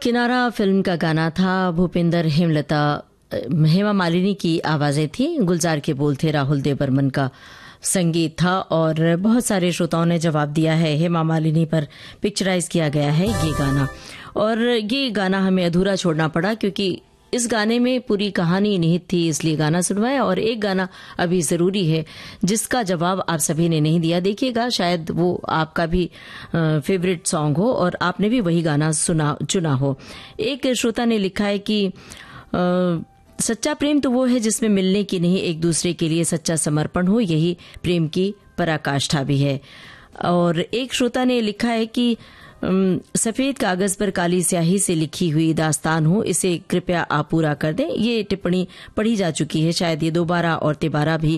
किनारा फिल्म का गाना था। भूपेंद्र हेमा मालिनी की आवाजें थी, गुलजार के बोल थे, राहुल देव बर्मन का संगीत था और बहुत सारे श्रोताओं ने जवाब दिया है। हेमा मालिनी पर पिक्चराइज किया गया है ये गाना और ये गाना हमें अधूरा छोड़ना पड़ा क्योंकि इस गाने में पूरी कहानी निहित थी, इसलिए गाना सुनवाया। और एक गाना अभी जरूरी है जिसका जवाब आप सभी ने नहीं दिया। देखिएगा, शायद वो आपका भी फेवरेट सॉन्ग हो और आपने भी वही गाना चुना हो। एक श्रोता ने लिखा है कि सच्चा प्रेम तो वो है जिसमें मिलने की नहीं, एक दूसरे के लिए सच्चा समर्पण हो, यही प्रेम की पराकाष्ठा भी है। और एक श्रोता ने लिखा है कि सफेद कागज पर काली स्याही से लिखी हुई दास्तान हो, इसे कृपया आप पूरा कर दें। ये टिप्पणी पढ़ी जा चुकी है, शायद ये दोबारा और तिबारा भी